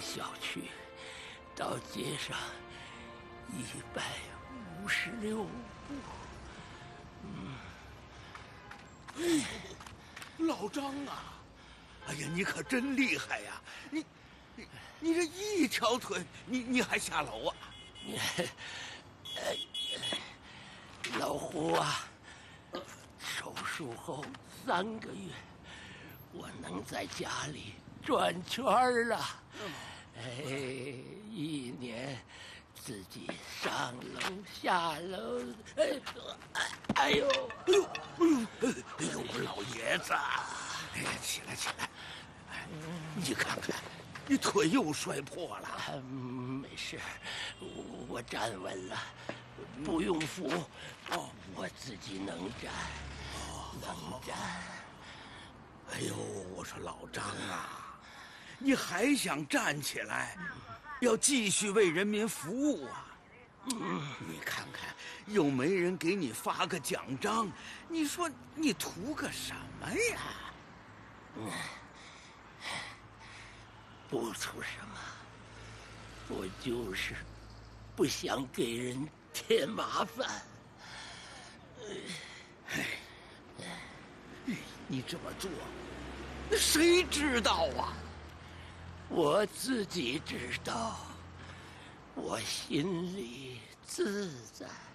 小区到街上156步。 老张啊，哎呀，你可真厉害呀！你这一条腿，你还下楼啊？ 老胡啊，手术后3个月，我能在家里转圈了。1年自己上楼下楼，哎呦， 我老爷子，哎呀，起来！你看看，你腿又摔破了。 没事，我站稳了，不用扶，我自己能站，能站。 哎呦，我说老张啊，你还想站起来，要继续为人民服务啊？你看看，又没人给你发个奖章，你说你图个什么呀？ 不图什么，我就是不想给人添麻烦。 你这么做，那谁知道啊？ 我自己知道，我心里自在。